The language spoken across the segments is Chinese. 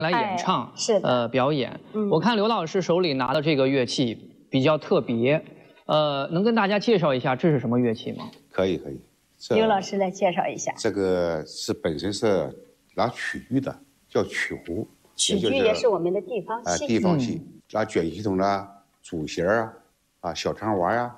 来演唱， 是的， 表演。我看刘老师手里拿的这个乐器比较特别，能跟大家介绍一下这是什么乐器吗？ 可以。 刘老师来介绍一下。 这个本身是拿曲剧的，叫曲胡。 曲剧也是我们的地方戏。 地方戏，拿卷系统的主弦小唱娃呀，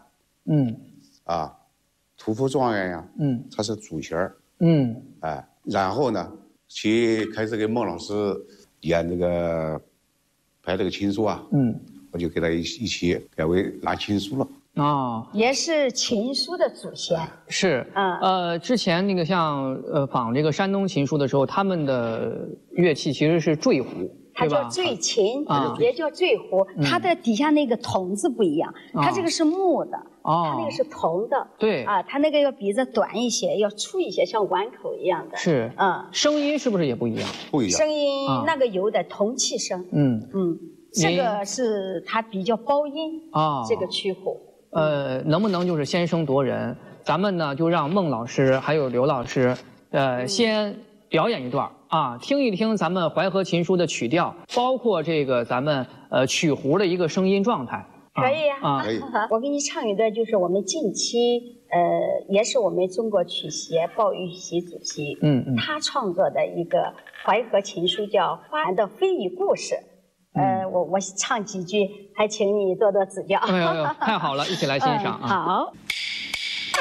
屠夫状元呀，它是主弦然后呢，开始给孟老师演这个排这个情书我就给他一起改为拿情书了。 也是情书的祖先。 是，之前那个像仿这个山东琴书的时候，他们的乐器其实是坠胡， 它叫坠琴，也叫坠胡。它的底下那个筒子不一样，它这个是木的，它那个是铜的。 对， 它那个要比这短一些，要粗一些，像碗口一样的。 是，声音是不是也不一样？ 不一样。 声音那个有点铜气声。这个是它比较高音这个曲胡。 能不能就是先声夺人？咱们呢就让孟老师还有刘老师，先表演一段听一听咱们淮河琴书的曲调，包括这个咱们曲胡的一个声音状态。 可以可以。 我给你唱一段，就是我们近期也是我们中国曲协鲍玉玺主席他创作的一个淮河琴书，叫《花兰的非遗故事》。我唱几句，还请你多多指教。 哎呦，太好了，一起来欣赏啊！ 好。